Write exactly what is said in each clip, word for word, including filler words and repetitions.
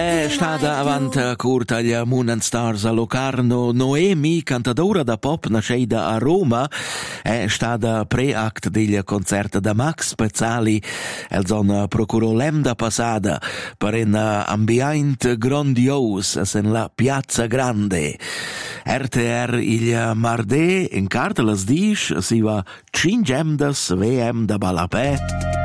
È stata avanti curta gli Moon and Stars a Locarno. Noemi, cantadora da pop nascida a Roma, è stata pre-act degli concerti da Max Pezzali. El zon procurò l'emda passata per un ambiente grandios in la Piazza Grande. R T R il martedì in carta las dish si va cingemdas V M da Balapè.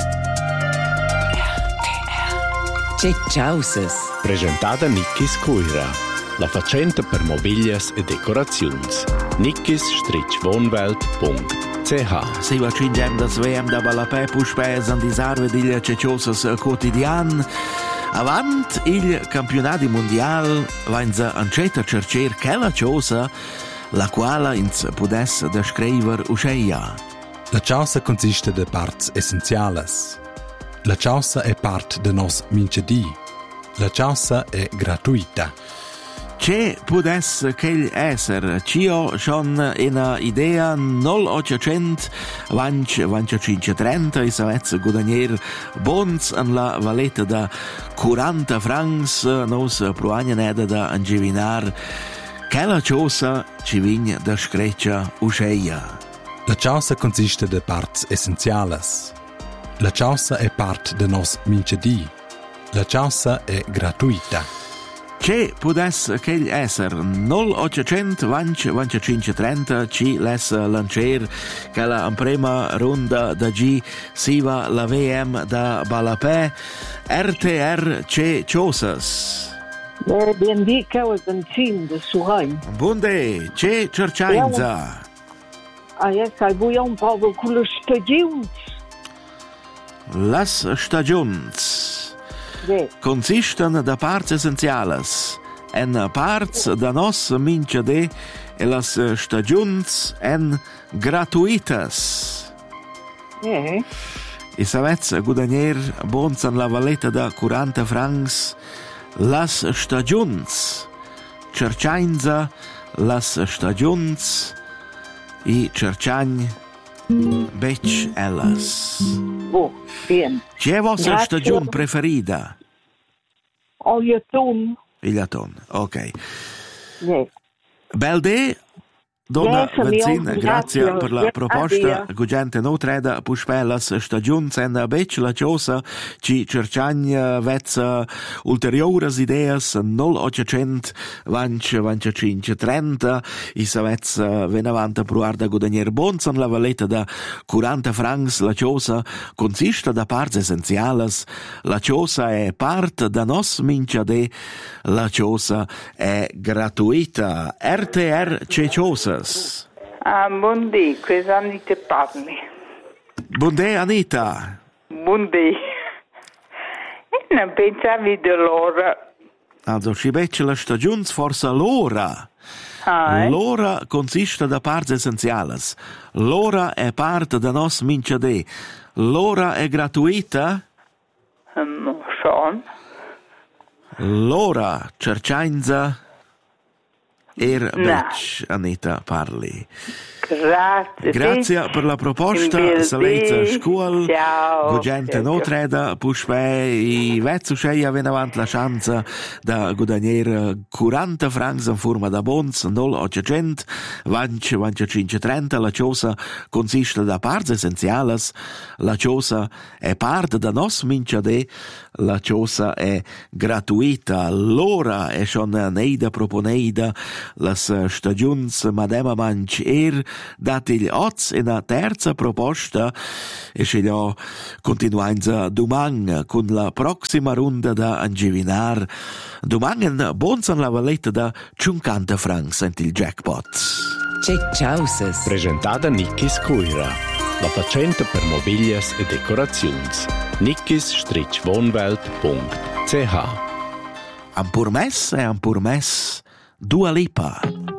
Cecciauses. Presentata Nickis Cuira, la facenta per mobilias e decorazions. nickis wohnwelt punkt c h. Si va cingemdas V M da Balapè puspes an disarve digl cecciosas quotidian. Avant il campionati mondial vainza anceta cercer quella cosa la quale ins pudesse descriver usceia. La ciausa consiste de parts essenziales. La ciausa è part de nos minchedì. La ciausa è gratuita. C'è pudesse quel esser, cio schon in idea null ottocento vanc vancacinque trenta e savezza guadagner bons an la valeta da quaranta francs nos pruagnaneda da angevinar. Quella cosa ci vigna da screccia usceia. La ciausa consiste de parts essenziales. La ciausa è part de nos minchedì. La ciausa è gratuita. C'è pudesse quel esser null ottocento vanc vancacinque trenta ci les lancer che la prima ronda da G si va la V M da Balapè. R T R c'è ciosas. Eh, bien dica o benzin de suhain. Bunde, c'è cerciainza. Ah, ja, sai vuoi un po' con le stagioni. Las stagions Sì. consistono da parts essenziales. En parts da nos minchade e las stagions en gratuitas. Eh, E savez guadagner bons an la valeta da quaranta francs las stagions. Cerciainza las stagions i cerciagn bec ellas. oh, bien. C'è vostra Grazie. stagione preferita? Olieton. Il aton, ok. Sì. Bel de, donna Yes, Venzin, amico, grazie grazie. per la Yes, proposta. addio. Gugente no treda puspellas stagiuns en bec la cosa ci cerciagna vezza ulterioras ideas null ottocento vanc vancacinque trenta i savezza venavanta pruarda guadagner bons an la valeta da quaranta francs la cosa consiste da parts essenziales. La cosa è part da nos minchade. La cosa è gratuita. R T R c'è ciosas. Ah, buondì, questa anni te parli. Buondì Anita. Buondì. E non pensavi dell'ora. Also, ci becce la stagione forse l'ora. Ah, eh? L'ora consiste da parts essenziales. L'ora è parte da nos minchade. L'ora è gratuita. Non so. L'ora cerciainza er No. bec, Anita parli. Grazie. Grazie per la proposta, Bildi. salezza scuol, Ciao. gugente Ciao. no treda, puspe, i vezzu sceia venavant la chance da guadagner quaranta francs in forma da bons, null ottocento, vanc vancacinque trenta, la cosa consiste da parts essenziales, la cosa è parte da nos minchade, la cosa è gratuita, l'ora è schon neida proponeida, las stagiuns madema manch er, datigli oz e una terza proposta e scegliò continuanza domani con la prossima ronda da angevinar. Domani bons an la valeta da cinquanta francs sent il jackpot. Cecciauses. Presentata Nickis Cuira, la facenta per mobilias e decorazions. nickis wohnwelt punkt c h. Am purmess e am purmess Dua Lipa.